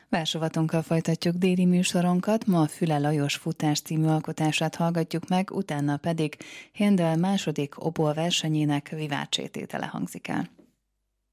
Versrovatunkkal folytatjuk déli műsoronkat, ma Füle Lajos Futás című alkotását hallgatjuk meg, utána pedig Händel második obor versenyének Vivácsé tétele hangzik el.